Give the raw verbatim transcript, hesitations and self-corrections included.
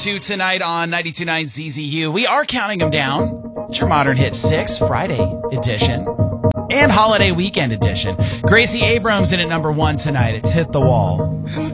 two tonight on ninety-two point nine Z Z U. We are counting them down. It's your Modern Hit six Friday edition and Holiday Weekend edition. Gracie Abrams in at number one tonight. It's Hit the Wall.